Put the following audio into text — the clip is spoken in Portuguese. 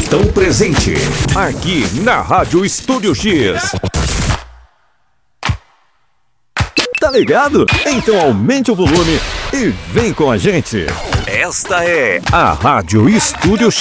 estão presente aqui na Rádio Estúdio X. Tá ligado? Então aumente o volume e vem com a gente. Esta é a Rádio Estúdio X.